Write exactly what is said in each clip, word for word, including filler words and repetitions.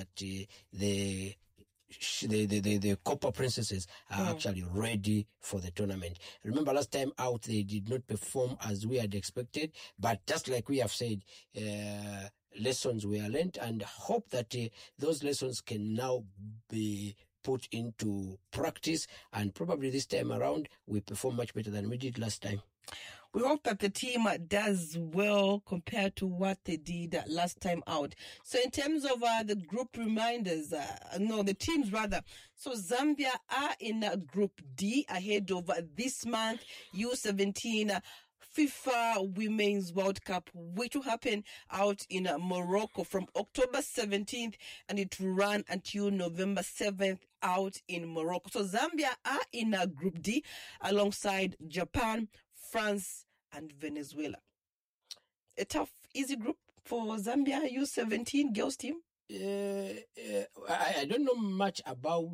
that uh, the The, the, the, the Copper Princesses are mm. actually ready for the tournament. Remember last time out, they did not perform as we had expected, but just like we have said, uh, lessons were learned, and hope that uh, those lessons can now be put into practice, and probably this time around we perform much better than we did last time. We hope that the team does well compared to what they did last time out. So in terms of uh, the group reminders, uh, no, the teams rather. So Zambia are in uh, Group D ahead of uh, this month U seventeen uh, FIFA Women's World Cup, which will happen out in uh, Morocco from October seventeenth, and it will run until November seventh out in Morocco. So Zambia are in uh, Group D alongside Japan, France, and Venezuela. A tough, easy group for Zambia U seventeen girls team? Uh, uh, I, I don't know much about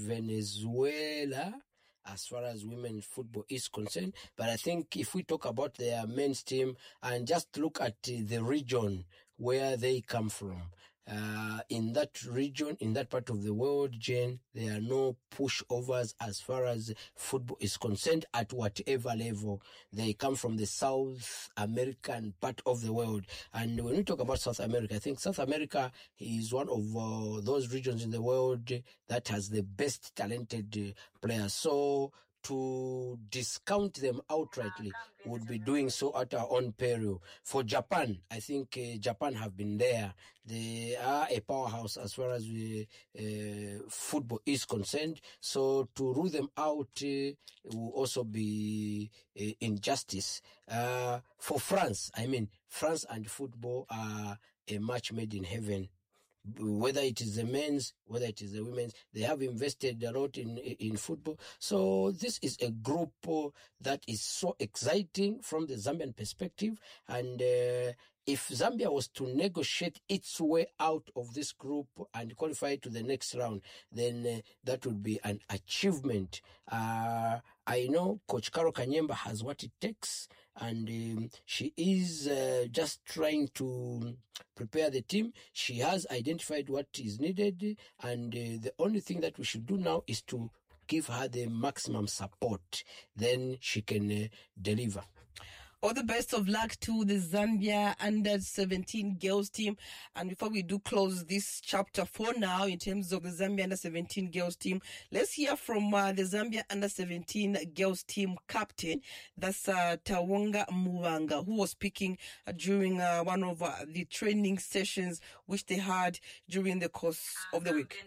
Venezuela as far as women's football is concerned, but I think if we talk about their men's team and just look at uh, the region where they come from, uh, in that region, in that part of the world, Jane, there are no pushovers as far as football is concerned at whatever level. They come from the South American part of the world. And when we talk about South America, I think South America is one of uh, those regions in the world that has the best talented uh, players. So to discount them outrightly would be doing so at our own peril. For Japan, I think uh, Japan have been there. They are a powerhouse as far as we, uh, football is concerned. So to rule them out uh, will also be uh, injustice. Uh, for France, I mean, France and football are a match made in heaven. Whether it is the men's, whether it is the women's, they have invested a lot in in football. So this is a group uh, that is so exciting from the Zambian perspective. And uh, if Zambia was to negotiate its way out of this group and qualify to the next round, then uh, that would be an achievement. Uh, I know Coach Carol Kanyemba has what it takes, and um, she is uh, just trying to prepare the team. She has identified what is needed, and uh, the only thing that we should do now is to give her the maximum support. Then she can uh, deliver. All the best of luck to the Zambia under seventeen girls team. And before we do close this chapter for now, in terms of the Zambia under seventeen girls team, let's hear from uh, the Zambia under seventeen girls team captain. That's uh, Tawonga Muwanga, who was speaking uh, during uh, one of uh, the training sessions which they had during the course of the week.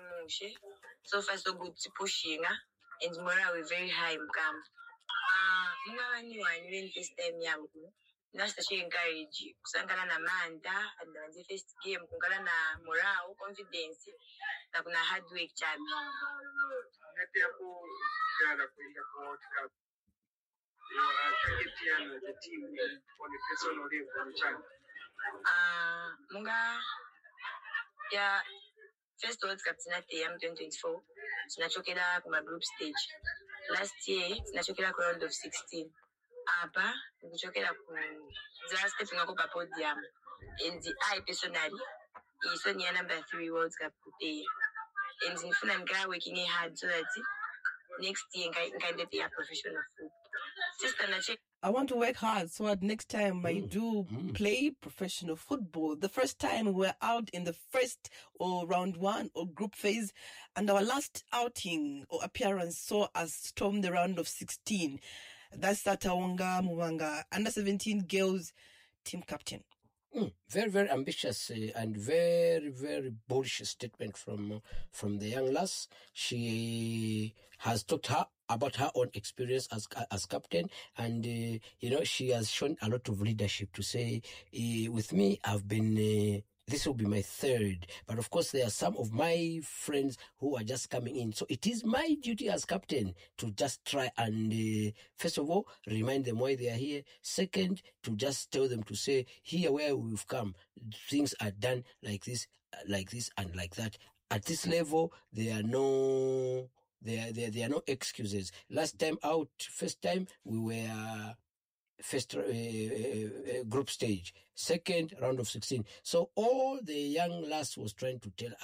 So far, so good to pushing, and morale we're very high in camp. Ah, mga waniwani when first time yangu nasta she encourage kusangana na manda and the first game kungala na morale confidence na kuna hard work chabi ngati hapo jana kuingia kwa World Cup ya target ya the team on a personal level chabi ah munga ya first World Cup tinate ya twenty twenty-four tunachokela kuma group stage. Last year tunachokela kwa round of sixteen. Hapa tunachokela ku just stepping up a podium. And I personally is on the number three World Cup today. And in funa nga working hard so that next year I can be a professional football. Sister na check I want to work hard so that next time I do mm. play professional football. The first time we were out in the first or round one or group phase, and our last outing or appearance saw us storm the round of sixteen. That's Tawonga Muwanga, under seventeen girls team captain. Mm, very, very ambitious uh, and very, very bullish statement from uh, from the young lass. She has talked her about her own experience as as captain, and uh, you know, she has shown a lot of leadership to say, uh, with me, I've been. Uh, This will be my third. But of course, there are some of my friends who are just coming in. So it is my duty as captain to just try and, uh, first of all, remind them why they are here. Second, to just tell them to say, here where we've come, things are done like this, like this, and like that. At this level, there are no, there, there, there are no excuses. Last time out, first time, we were... First uh, uh, group stage, second round of sixteen. So all the young lass was trying to tell